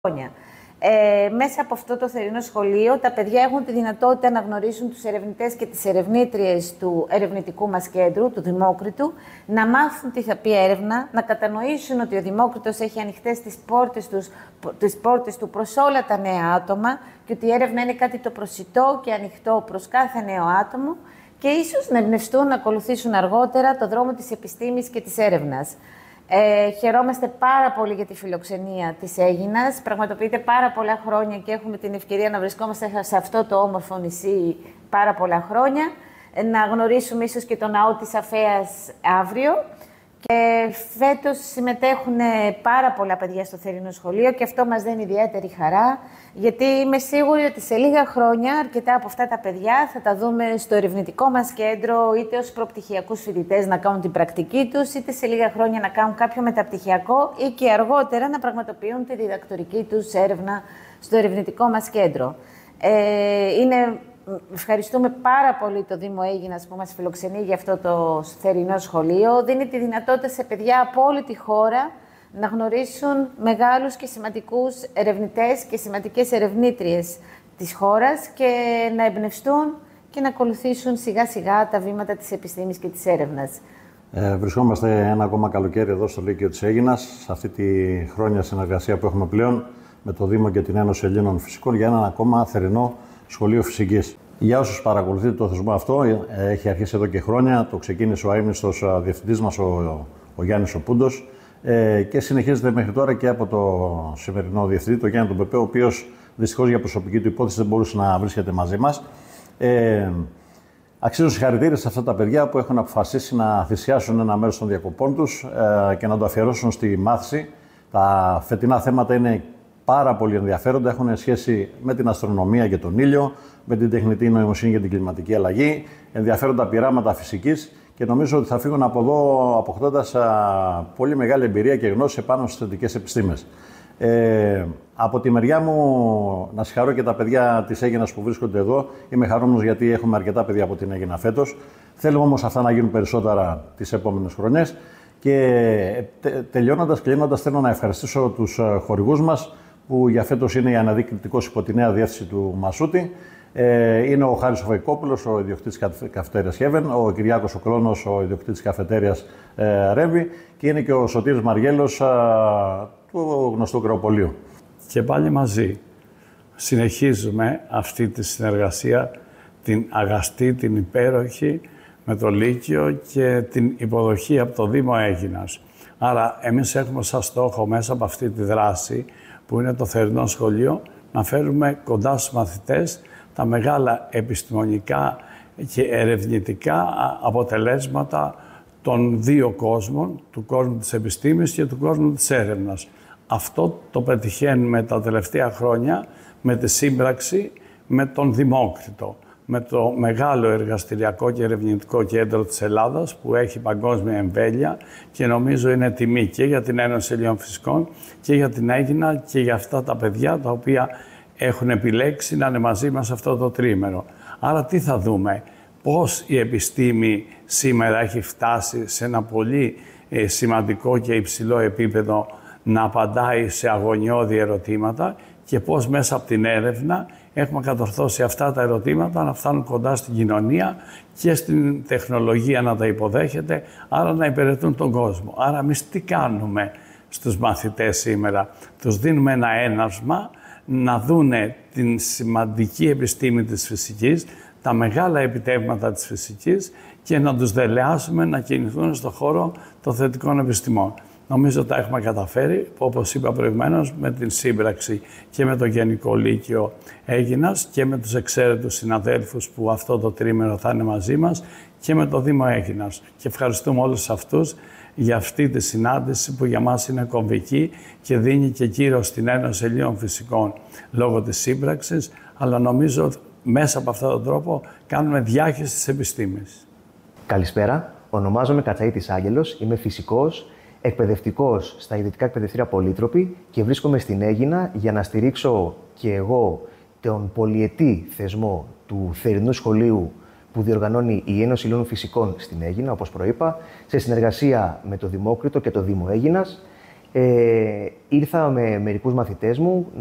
χρόνια. Μέσα από αυτό το θερινό σχολείο, τα παιδιά έχουν τη δυνατότητα να γνωρίσουν τους ερευνητές και τις ερευνήτριες του ερευνητικού μας κέντρου, του Δημόκριτου, να μάθουν τι θα πει έρευνα, να κατανοήσουν ότι ο Δημόκριτος έχει ανοιχτές τις πόρτες του προς όλα τα νέα άτομα και ότι η έρευνα είναι κάτι το προσιτό και ανοιχτό προς κάθε νέο άτομο και ίσως να εμπνευστούν να ακολουθήσουν αργότερα το δρόμο της επιστήμης και της έρευνας. Χαιρόμαστε πάρα πολύ για τη φιλοξενία της Αίγινας. Πραγματοποιείται πάρα πολλά χρόνια και έχουμε την ευκαιρία να βρισκόμαστε σε αυτό το όμορφο νησί πάρα πολλά χρόνια. Να γνωρίσουμε ίσως και τον ναό της Αφέας αύριο. Και φέτος συμμετέχουν πάρα πολλά παιδιά στο θερινό σχολείο και αυτό μας δίνει ιδιαίτερη χαρά, γιατί είμαι σίγουρη ότι σε λίγα χρόνια αρκετά από αυτά τα παιδιά θα τα δούμε στο ερευνητικό μας κέντρο, είτε ως προπτυχιακούς φοιτητές να κάνουν την πρακτική τους, είτε σε λίγα χρόνια να κάνουν κάποιο μεταπτυχιακό ή και αργότερα να πραγματοποιούν τη διδακτορική τους έρευνα στο ερευνητικό μας κέντρο. Ευχαριστούμε πάρα πολύ το Δήμο Αίγινας που μας φιλοξενεί για αυτό το θερινό σχολείο. Δίνει τη δυνατότητα σε παιδιά από όλη τη χώρα να γνωρίσουν μεγάλους και σημαντικούς ερευνητές και σημαντικές ερευνήτριες της χώρας και να εμπνευστούν και να ακολουθήσουν σιγά σιγά τα βήματα της επιστήμης και της έρευνας. Βρισκόμαστε ένα ακόμα καλοκαίρι εδώ στο Λύκειο της Αίγινας, σε αυτή τη χρόνια συνεργασία που έχουμε πλέον με το Δήμο και την Ένωση Ελλήνων Φυσικών για έναν ακόμα θερινό σχολείο φυσικής. Για όσους παρακολουθείτε το θεσμό αυτό, έχει αρχίσει εδώ και χρόνια. Το ξεκίνησε ο αείμνηστος διευθυντής μας, ο Γιάννης ο Πούντος, και συνεχίζεται μέχρι τώρα και από το σημερινό διευθυντή, τον Γιάννη τον Πεπέ, ο οποίος δυστυχώς για προσωπική του υπόθεση δεν μπορούσε να βρίσκεται μαζί μας. Αξίζουν συγχαρητήρια σε αυτά τα παιδιά που έχουν αποφασίσει να θυσιάσουν ένα μέρος των διακοπών τους και να το αφιερώσουν στη μάθηση. Τα φετινά θέματα είναι πάρα πολύ ενδιαφέροντα, έχουν σχέση με την αστρονομία και τον ήλιο, με την τεχνητή νοημοσύνη και την κλιματική αλλαγή, ενδιαφέροντα πειράματα φυσικής και νομίζω ότι θα φύγουν από εδώ αποκτώντας πολύ μεγάλη εμπειρία και γνώση πάνω στις θετικές επιστήμες. Από τη μεριά μου, να συγχαρώ και τα παιδιά της Αίγινας που βρίσκονται εδώ. Είμαι χαρούμενος γιατί έχουμε αρκετά παιδιά από την Αίγινα φέτος. Θέλουμε όμως αυτά να γίνουν περισσότερα τις επόμενες χρονιές. Και τελειώνοντας, κλείνοντας, θέλω να ευχαριστήσω τους χορηγούς μας, που για φέτος είναι η Αναδεικτικός υπό τη νέα διεύθυνση του Μασούτη. Είναι ο Χάρης Φαϊκόπουλος, ο ιδιοκτήτης καφετέριας Heaven, ο Κυριάκος ο Κλώνος, ο ιδιοκτήτης καφετέριας Ρεύη και είναι και ο Σωτήρης Μαριέλος του γνωστού Κρεοπολίου. Και πάλι μαζί συνεχίζουμε αυτή τη συνεργασία, την αγαστή, την υπέροχη, με το Λύκειο και την υποδοχή από το Δήμο Αίγινας. Άρα εμείς έχουμε σαν στόχο μέσα από αυτή τη δράση που είναι το θερινό σχολείο να φέρουμε κοντά στους μαθητές τα μεγάλα επιστημονικά και ερευνητικά αποτελέσματα των δύο κόσμων, του κόσμου της επιστήμης και του κόσμου της έρευνας. Αυτό το πετυχαίνουμε τα τελευταία χρόνια με τη σύμπραξη με τον Δημόκριτο, με το μεγάλο εργαστηριακό και ερευνητικό κέντρο της Ελλάδας που έχει παγκόσμια εμβέλεια και νομίζω είναι τιμή και για την Ένωση Ελλήνων Φυσικών και για την Αίγινα και για αυτά τα παιδιά τα οποία έχουν επιλέξει να είναι μαζί μας αυτό το τρίμερο. Άρα τι θα δούμε, πώς η επιστήμη σήμερα έχει φτάσει σε ένα πολύ σημαντικό και υψηλό επίπεδο να απαντάει σε αγωνιώδη ερωτήματα και πώς μέσα από την έρευνα έχουμε κατορθώσει αυτά τα ερωτήματα να φτάνουν κοντά στην κοινωνία και στην τεχνολογία να τα υποδέχεται, άρα να υπηρετούν τον κόσμο. Άρα εμείς τι κάνουμε στους μαθητές σήμερα, τους δίνουμε ένα έναυσμα να δούνε την σημαντική επιστήμη της φυσικής, τα μεγάλα επιτεύγματα της φυσικής και να τους δελεάσουμε να κινηθούν στον χώρο των θετικών επιστημών. Νομίζω τα έχουμε καταφέρει, όπως είπα προηγουμένως, με την σύμπραξη και με το Γενικό Λύκειο Αίγινας και με τους εξαίρετους συναδέλφους που αυτό το τρίμερο θα είναι μαζί μας και με το Δήμο Αίγινας. Και ευχαριστούμε όλους αυτούς για αυτή τη συνάντηση που για μας είναι κομβική και δίνει και κύρος στην Ένωση Ελλήνων Φυσικών λόγω της σύμπραξης, αλλά νομίζω ότι μέσα από αυτόν τον τρόπο κάνουμε διάχυση της επιστήμης. Καλησπέρα, ονομάζομαι Κατσαΐτης Άγγελος, είμαι φυσικός, εκπαιδευτικός στα Ιδιωτικά Εκπαιδευτήρια Πολύτροπη και βρίσκομαι στην Αίγινα για να στηρίξω και εγώ τον πολυετή θεσμό του θερινού σχολείου που διοργανώνει η Ένωση Ελλήνων Φυσικών στην Αίγινα, όπως προείπα, σε συνεργασία με το Δημόκριτο και το Δήμο Αίγινας Ήρθα με μερικούς μαθητές μου